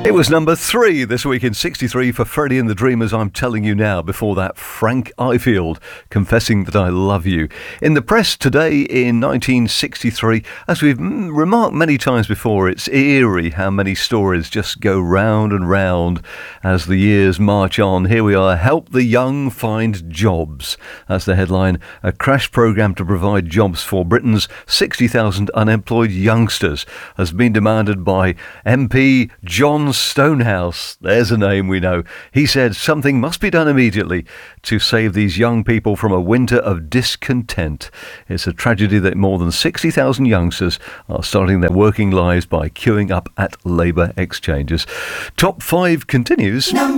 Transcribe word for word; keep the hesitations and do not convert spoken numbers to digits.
It was number three this week in sixty-three for Freddie and the Dreamers, I'm Telling You Now. Before that, Frank Ifield, Confessing That I Love You. In the press today in nineteen sixty-three, as we've remarked many times before, it's eerie how many stories just go round and round as the years march on. Here we are, Help the Young Find Jobs. That's the headline. A crash programme to provide jobs for Britain's sixty thousand unemployed youngsters has been demanded by M P John Stonehouse. There's a name we know. He said something must be done immediately to save these young people from a winter of discontent. It's a tragedy that more than sixty thousand youngsters are starting their working lives by queuing up at labour exchanges. Top five continues.